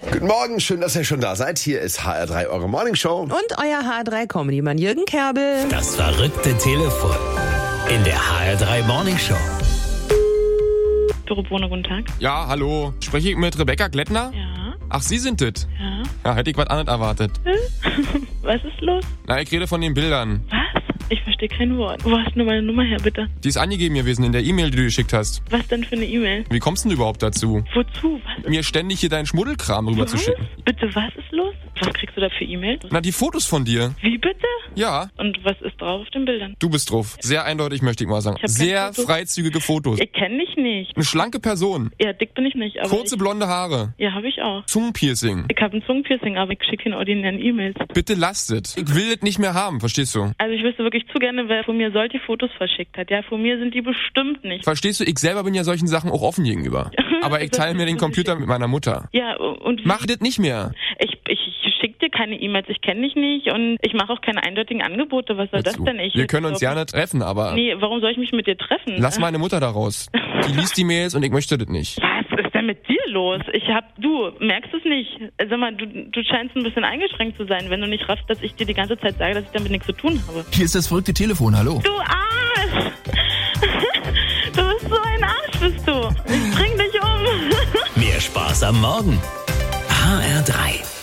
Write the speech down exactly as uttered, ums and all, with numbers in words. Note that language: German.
Guten Morgen, schön, dass ihr schon da seid. Hier ist H R drei, eure Morning Show. Und euer H R drei Comedy-Mann Jürgen Kerbel. Das verrückte Telefon in der H R drei Morning Show. Dorobrone, guten Tag. Ja, hallo. Spreche ich mit Rebecca Glättner? Ja. Ach, Sie sind es. Ja. Ja, hätte ich was anderes erwartet. Was ist los? Na, ich rede von den Bildern. Was? Ich verstehe kein Wort. Wo hast du meine Nummer her, bitte? Die ist angegeben gewesen in der E-Mail, die du geschickt hast. Was denn für eine E-Mail? Wie kommst du denn überhaupt dazu? Wozu? Was ist Mir ständig hier deinen Schmuddelkram rüber was? zu schicken. Bitte, was ist los? Was kriegst du da für E-Mails? Na, die Fotos von dir. Wie bitte? Ja, Und was ist drauf auf den Bildern? du bist drauf. Sehr eindeutig, möchte ich mal sagen. Ich hab kein Sehr Foto. freizügige Fotos. Ich kenne dich nicht. Eine schlanke Person. Ja, dick bin ich nicht, aber Kurze ich, blonde Haare. ja, habe ich auch. Zungenpiercing. Ich habe ein Zungenpiercing, aber ich schicke keine ordinären E-Mails. Bitte lasst es. Ich will es nicht mehr haben, verstehst du? Also ich wüsste wirklich zu gerne, wer von mir solche Fotos verschickt hat. Ja, von mir sind die bestimmt nicht. Verstehst du, ich selber bin ja solchen Sachen auch offen gegenüber. Aber ich teile mir den Computer mit meiner Mutter. Ja, und Mach das nicht mehr. ich, ich, ich schicke dir keine E-Mails, ich kenne dich nicht und ich mache auch keine eindeutigen Angebote. Was soll das Dazu. denn? Ich Wir können uns ja nicht treffen, aber Nee, warum soll ich mich mit dir treffen? lass meine Mutter da raus. Die liest die Mails und ich möchte das nicht. Was ist denn mit dir los? Ich hab, du, merkst es nicht. Sag mal, du, du scheinst ein bisschen eingeschränkt zu sein, wenn du nicht raffst, dass ich dir die ganze Zeit sage, dass ich damit nichts zu tun habe. Hier ist das verrückte Telefon, hallo. Du Arsch! Du bist so ein Arsch, bist du. Ich bring dich um. Mehr Spaß am Morgen. H R drei.